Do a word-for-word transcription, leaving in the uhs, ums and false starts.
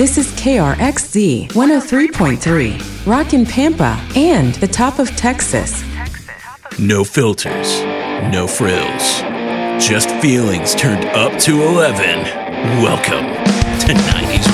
This is K R X Z one oh three point three, Rockin' Pampa, and the top of Texas. No filters, no frills, just feelings turned up to eleven. Welcome to nineties